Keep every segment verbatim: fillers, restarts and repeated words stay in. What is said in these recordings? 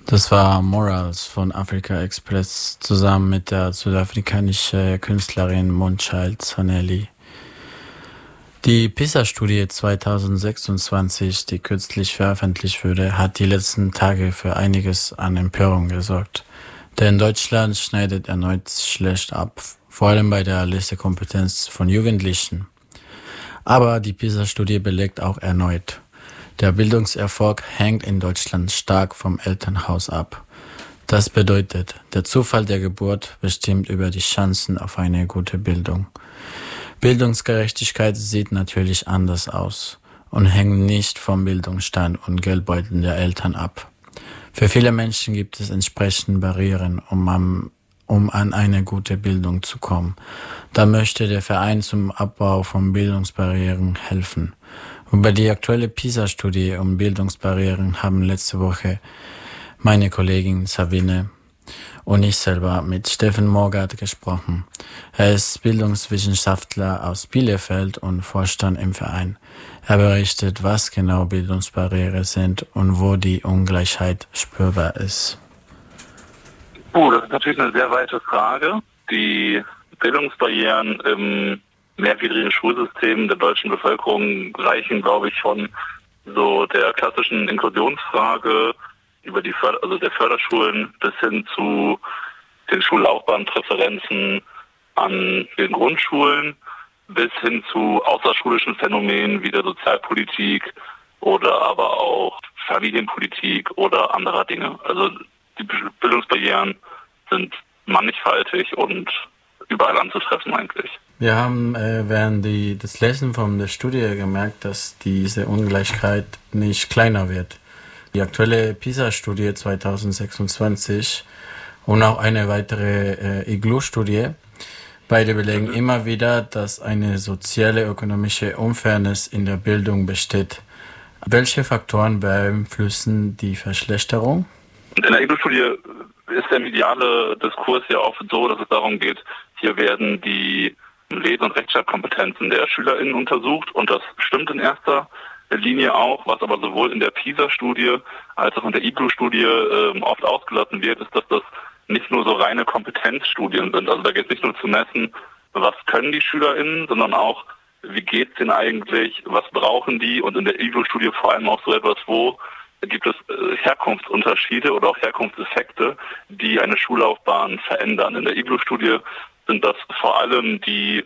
Das war Morals von Africa Express zusammen mit der südafrikanischen Künstlerin Monchild Zanelli. Die PISA-Studie zweitausendsechsundzwanzig, die kürzlich veröffentlicht wurde, hat die letzten Tage für einiges an Empörung gesorgt. Denn Deutschland schneidet erneut schlecht ab, vor allem bei der Lesekompetenz von Jugendlichen. Aber die PISA-Studie belegt auch erneut: Der Bildungserfolg hängt in Deutschland stark vom Elternhaus ab. Das bedeutet, der Zufall der Geburt bestimmt über die Chancen auf eine gute Bildung. Bildungsgerechtigkeit sieht natürlich anders aus und hängt nicht vom Bildungsstand und Geldbeutel der Eltern ab. Für viele Menschen gibt es entsprechende Barrieren, um an, um an eine gute Bildung zu kommen. Da möchte der Verein zum Abbau von Bildungsbarrieren helfen. Über die aktuelle PISA-Studie um Bildungsbarrieren haben letzte Woche meine Kollegin Sabine und ich selber mit Steffen Morgart gesprochen. Er ist Bildungswissenschaftler aus Bielefeld und Vorstand im Verein. Er berichtet, was genau Bildungsbarrieren sind und wo die Ungleichheit spürbar ist. Oh, das ist natürlich eine sehr weite Frage. Die Bildungsbarrieren im mehrgliedrigen Schulsystem der deutschen Bevölkerung reichen, glaube ich, von so der klassischen Inklusionsfrage über die Förder- also der Förderschulen bis hin zu den Schullaufbahnpräferenzen an den Grundschulen bis hin zu außerschulischen Phänomenen wie der Sozialpolitik oder aber auch Familienpolitik oder anderer Dinge. Also die Bildungsbarrieren sind mannigfaltig und überall anzutreffen eigentlich. Wir haben äh, während die, des Lesen von der Studie gemerkt, dass diese Ungleichheit nicht kleiner wird. Die aktuelle PISA-Studie zweitausendsechsundzwanzig und auch eine weitere äh, I G L U-Studie, beide belegen mhm. immer wieder, dass eine soziale, ökonomische Unfairness in der Bildung besteht. Welche Faktoren beeinflussen die Verschlechterung? In der I G L U-Studie ist der mediale Diskurs ja oft so, dass es darum geht, hier werden die Lese- und Rechtschreibkompetenzen der SchülerInnen untersucht und das stimmt in erster Linie auch. Was aber sowohl in der PISA-Studie als auch in der I G L U-Studie äh, oft ausgelassen wird, ist, dass das nicht nur so reine Kompetenzstudien sind. Also da geht es nicht nur zu messen, was können die SchülerInnen, sondern auch, wie geht's denen eigentlich, was brauchen die, und in der I G L U-Studie vor allem auch so etwas, wo gibt es äh, Herkunftsunterschiede oder auch Herkunftseffekte, die eine Schullaufbahn verändern. In der I G L U-Studie sind das vor allem die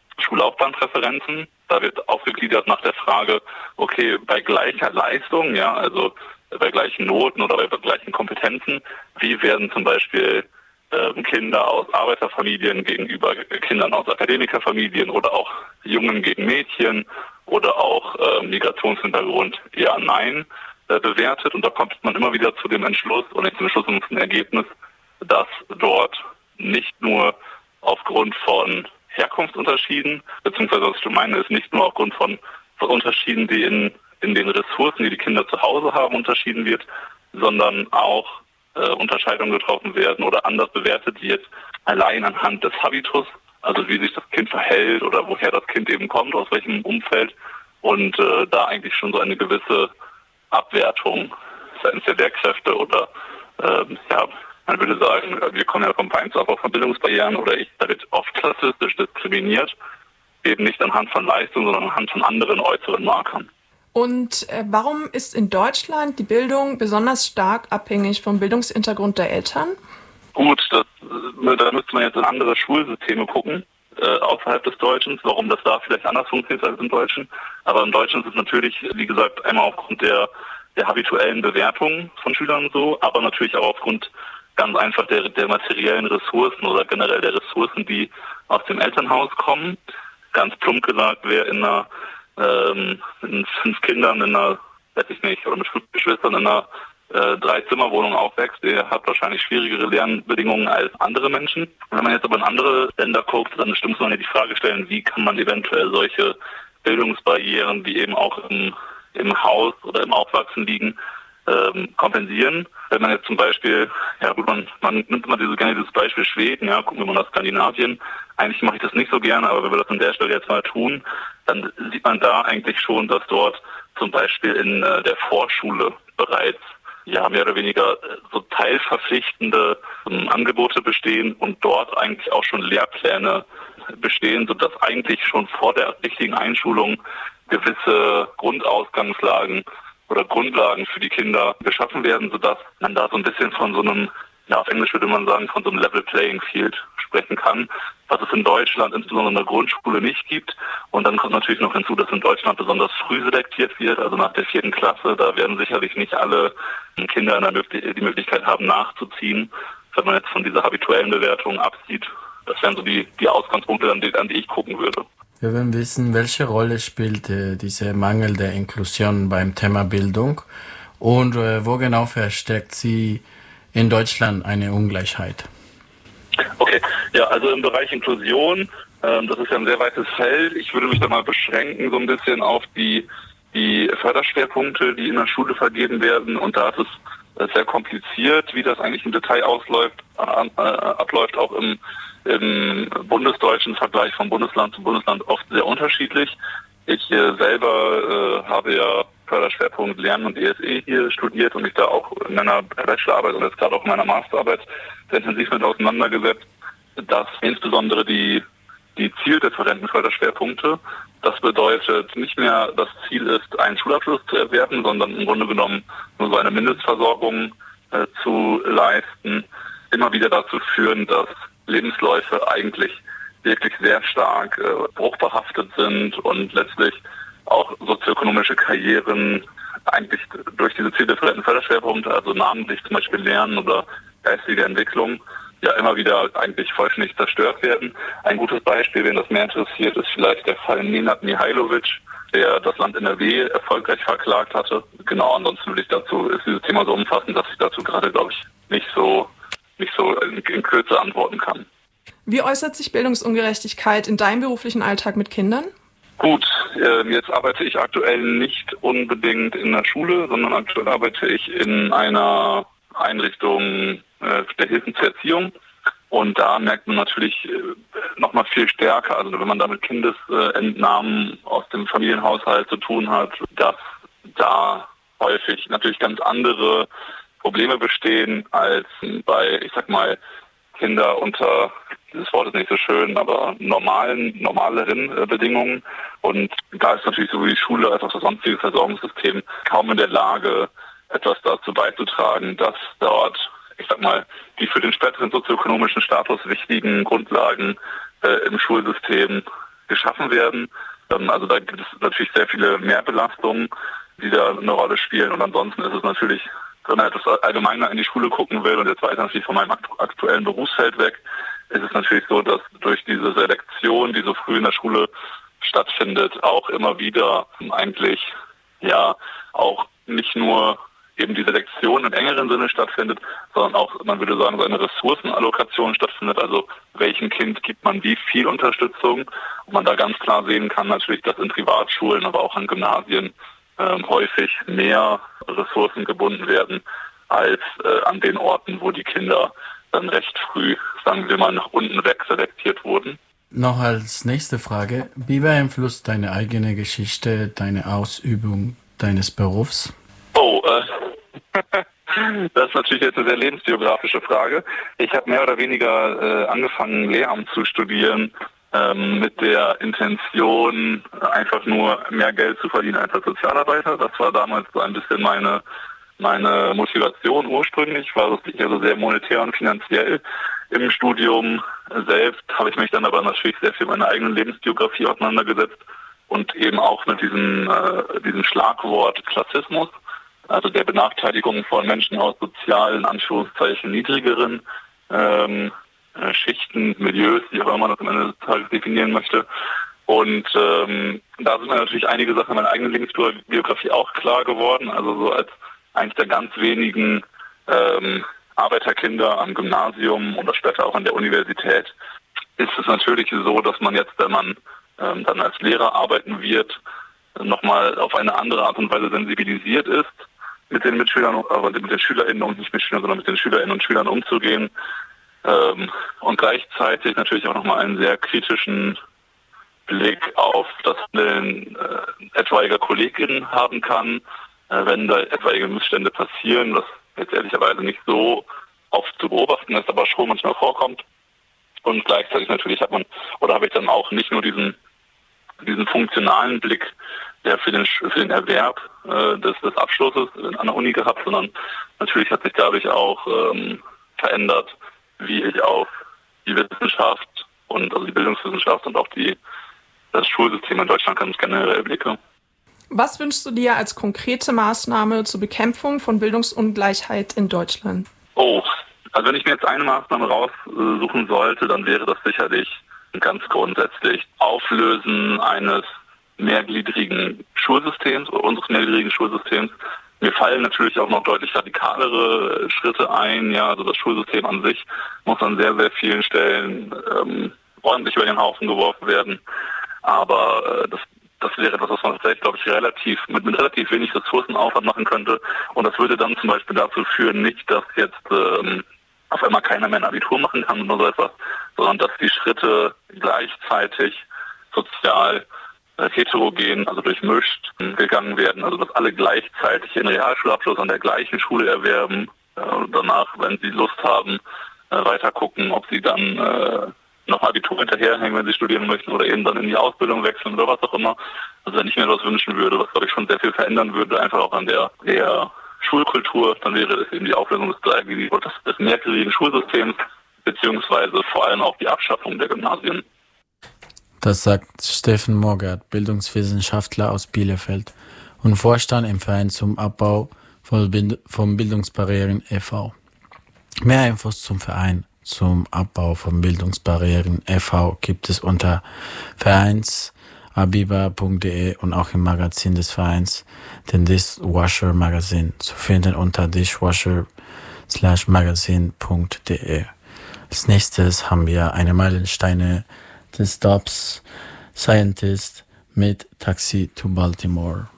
Schullaufbahnpräferenzen. Da wird aufgegliedert nach der Frage, okay, bei gleicher Leistung, ja, also bei gleichen Noten oder bei gleichen Kompetenzen, wie werden zum Beispiel äh, Kinder aus Arbeiterfamilien gegenüber Kindern aus Akademikerfamilien oder auch Jungen gegen Mädchen oder auch äh, Migrationshintergrund, ja, nein, äh, bewertet. Und da kommt man immer wieder zu dem Entschluss und nicht zum Entschluss, sondern zum Ergebnis, dass dort nicht nur aufgrund von Herkunftsunterschieden, beziehungsweise was ich meine, ist nicht nur aufgrund von, von Unterschieden, die in, in den Ressourcen, die die Kinder zu Hause haben, unterschieden wird, sondern auch äh, Unterscheidungen getroffen werden oder anders bewertet wird, allein anhand des Habitus, also wie sich das Kind verhält oder woher das Kind eben kommt, aus welchem Umfeld, und äh, da eigentlich schon so eine gewisse Abwertung seitens der Lehrkräfte oder äh, ja, man würde sagen, wir kommen ja vom Vereinsaufbau von Bildungsbarrieren oder ich, da wird oft klassistisch diskriminiert, eben nicht anhand von Leistung, sondern anhand von anderen äußeren Markern. Und äh, warum ist in Deutschland die Bildung besonders stark abhängig vom Bildungshintergrund der Eltern? Gut, das, da müsste man jetzt in andere Schulsysteme gucken, äh, außerhalb des Deutschen, warum das da vielleicht anders funktioniert als im Deutschen. Aber im Deutschen ist es natürlich, wie gesagt, einmal aufgrund der, der habituellen Bewertung von Schülern so, aber natürlich auch aufgrund ganz einfach der, der materiellen Ressourcen oder generell der Ressourcen, die aus dem Elternhaus kommen. Ganz plump gesagt, wer in einer ähm, mit fünf Kindern in einer, weiß ich nicht, oder mit fünf Geschwistern in einer äh, Drei-Zimmer-Wohnung aufwächst, der hat wahrscheinlich schwierigere Lernbedingungen als andere Menschen. Und wenn man jetzt aber in andere Länder guckt, dann muss man ja die Frage stellen, wie kann man eventuell solche Bildungsbarrieren, die eben auch im, im Haus oder im Aufwachsen liegen, ähm, kompensieren. Wenn man jetzt zum Beispiel, ja gut, man, man nimmt immer diese, gerne dieses Beispiel Schweden, ja, gucken wir mal nach Skandinavien. Eigentlich mache ich das nicht so gerne, aber wenn wir das an der Stelle jetzt mal tun, dann sieht man da eigentlich schon, dass dort zum Beispiel in äh, der Vorschule bereits ja mehr oder weniger so teilverpflichtende ähm, Angebote bestehen und dort eigentlich auch schon Lehrpläne bestehen, sodass eigentlich schon vor der richtigen Einschulung gewisse Grundausgangslagen oder Grundlagen für die Kinder geschaffen werden, sodass man da so ein bisschen von so einem, ja auf Englisch würde man sagen, von so einem Level Playing Field sprechen kann, was es in Deutschland insbesondere in der Grundschule nicht gibt. Und dann kommt natürlich noch hinzu, dass in Deutschland besonders früh selektiert wird, also nach der vierten Klasse. Da werden sicherlich nicht alle Kinder in der Möglichkeit, die Möglichkeit haben, nachzuziehen, wenn man jetzt von dieser habituellen Bewertung absieht. Das wären so die, die Ausgangspunkte, an die, an die ich gucken würde. Wir wollen wissen, welche Rolle spielt äh, dieser Mangel der Inklusion beim Thema Bildung und äh, wo genau verstärkt sie in Deutschland eine Ungleichheit? Okay, ja, also im Bereich Inklusion, ähm, das ist ja ein sehr weites Feld. Ich würde mich da mal beschränken so ein bisschen auf die, die Förderschwerpunkte, die in der Schule vergeben werden. Und da ist es sehr kompliziert, wie das eigentlich im Detail ausläuft, äh, abläuft, auch im, im bundesdeutschen Vergleich von Bundesland zu Bundesland oft sehr unterschiedlich. Ich äh, selber äh, habe ja Förderschwerpunkt Lernen und E S E hier studiert und mich da auch in meiner Bachelorarbeit und jetzt gerade auch in meiner Masterarbeit sehr intensiv mit auseinandergesetzt, dass insbesondere die, die zieldifferenten Förderschwerpunkte, das bedeutet nicht mehr das Ziel ist, einen Schulabschluss zu erwerben, sondern im Grunde genommen nur so eine Mindestversorgung äh, zu leisten, immer wieder dazu führen, dass Lebensläufe eigentlich wirklich sehr stark äh, bruchbehaftet sind und letztlich auch sozioökonomische Karrieren eigentlich durch diese zieldifferenten Förderschwerpunkte, also namentlich zum Beispiel Lernen oder geistige Entwicklung, ja immer wieder eigentlich vollständig zerstört werden. Ein gutes Beispiel, wen das mehr interessiert, ist vielleicht der Fall Nenad Mihailovic, der das Land N R W erfolgreich verklagt hatte. Genau, ansonsten würde ich dazu, ist dieses Thema so umfassend, dass ich dazu gerade, glaube ich, nicht so, nicht so in, in Kürze antworten kann. Wie äußert sich Bildungsungerechtigkeit in deinem beruflichen Alltag mit Kindern? Gut, äh, jetzt arbeite ich aktuell nicht unbedingt in der Schule, sondern aktuell arbeite ich in einer Einrichtung äh, der Hilfen zur Erziehung. Und da merkt man natürlich äh, nochmal viel stärker, also wenn man da mit Kindesentnahmen aus dem Familienhaushalt zu tun hat, dass da häufig natürlich ganz andere Probleme bestehen als bei, ich sag mal, Kinder unter, dieses Wort ist nicht so schön, aber normalen, normaleren äh, Bedingungen. Und da ist natürlich sowohl die Schule als auch das sonstige Versorgungssystem kaum in der Lage, etwas dazu beizutragen, dass dort, ich sag mal, die für den späteren sozioökonomischen Status wichtigen Grundlagen äh, im Schulsystem geschaffen werden. Ähm, also da gibt es natürlich sehr viele Mehrbelastungen, die da eine Rolle spielen. Und ansonsten ist es natürlich, wenn man etwas allgemeiner in die Schule gucken will und jetzt weiter natürlich von meinem aktuellen Berufsfeld weg, ist es natürlich so, dass durch diese Selektion, die so früh in der Schule stattfindet, auch immer wieder eigentlich ja auch nicht nur eben die Selektion im engeren Sinne stattfindet, sondern auch, man würde sagen, so eine Ressourcenallokation stattfindet, also welchem Kind gibt man wie viel Unterstützung. Und man da ganz klar sehen kann natürlich, dass in Privatschulen, aber auch an Gymnasien ähm, häufig mehr Ressourcen gebunden werden als äh, an den Orten, wo die Kinder dann recht früh, sagen wir mal, nach unten weg selektiert wurden. Noch als nächste Frage, wie beeinflusst deine eigene Geschichte deine Ausübung deines Berufs? Oh, äh, das ist natürlich jetzt eine sehr lebensbiografische Frage. Ich habe mehr oder weniger äh, angefangen, Lehramt zu studieren, ähm, mit der Intention, einfach nur mehr Geld zu verdienen als Sozialarbeiter. Das war damals so ein bisschen meine meine Motivation ursprünglich, war wirklich also sehr monetär und finanziell. Im Studium selbst habe ich mich dann aber natürlich sehr viel mit meiner eigenen Lebensbiografie auseinandergesetzt und eben auch mit diesem, äh, diesem Schlagwort Klassismus, also der Benachteiligung von Menschen aus sozialen, Anführungszeichen, niedrigeren ähm, äh, Schichten, Milieus, wie auch immer man das am Ende des Tages definieren möchte. Und ähm, da sind mir natürlich einige Sachen in meiner eigenen Lebensbiografie auch klar geworden, also so als eines der ganz wenigen ähm, Arbeiterkinder am Gymnasium oder später auch an der Universität ist es natürlich so, dass man jetzt, wenn man ähm, dann als Lehrer arbeiten wird, nochmal auf eine andere Art und Weise sensibilisiert ist, mit den Mitschülern, aber mit den SchülerInnen und nicht Mitschülern, sondern mit den SchülerInnen und Schülern umzugehen ähm, und gleichzeitig natürlich auch nochmal einen sehr kritischen Blick auf das Handeln äh, etwaiger KollegInnen haben kann. äh, wenn da etwaige Missstände passieren, was jetzt ehrlicherweise nicht so oft zu beobachten ist, aber schon manchmal vorkommt. Und gleichzeitig natürlich hat man, oder habe ich dann auch nicht nur diesen diesen funktionalen Blick, der für den für den Erwerb äh, des, des Abschlusses an der Uni gehabt, sondern natürlich hat sich dadurch auch ähm, verändert, wie ich auf die Wissenschaft und also die Bildungswissenschaft und auch die das Schulsystem in Deutschland ganz generell blicke. Was wünschst du dir als konkrete Maßnahme zur Bekämpfung von Bildungsungleichheit in Deutschland? Oh, also wenn ich mir jetzt eine Maßnahme raussuchen sollte, dann wäre das sicherlich ganz grundsätzlich Auflösen eines mehrgliedrigen Schulsystems oder unseres mehrgliedrigen Schulsystems. Mir fallen natürlich auch noch deutlich radikalere Schritte ein. Ja, also das Schulsystem an sich muss an sehr, sehr vielen Stellen ähm, ordentlich über den Haufen geworfen werden. Aber äh, das, das wäre etwas, was man tatsächlich, glaube ich, relativ mit, mit relativ wenig Ressourcenaufwand machen könnte. Und das würde dann zum Beispiel dazu führen, nicht, dass jetzt ähm, auf einmal keiner mehr ein Abitur machen kann oder so etwas, sondern dass die Schritte gleichzeitig sozial äh, heterogen, also durchmischt, äh, gegangen werden. Also dass alle gleichzeitig ihren Realschulabschluss an der gleichen Schule erwerben äh, und danach, wenn sie Lust haben, äh, weiter gucken, ob sie dann äh, noch Abitur hinterherhängen, wenn sie studieren möchten oder eben dann in die Ausbildung wechseln oder was auch immer. Also wenn ich mir das wünschen würde, was glaube ich schon sehr viel verändern würde, einfach auch an der, der Schulkultur, dann wäre das eben die Auflösung des dreigliedrigen des, des mehrgliedrigen Schulsystems, beziehungsweise vor allem auch die Abschaffung der Gymnasien. Das sagt Steffen Morgert, Bildungswissenschaftler aus Bielefeld und Vorstand im Verein zum Abbau von Bildungsbarrieren e V Mehr Infos zum Verein zum Abbau von Bildungsbarrieren e V gibt es unter vereinsabiba punkt de und auch im Magazin des Vereins, den Dishwasher Magazin, zu finden unter dishwasher slash magazin punkt de. Als nächstes haben wir eine Meilensteine des Stops Scientist mit Taxi to Baltimore.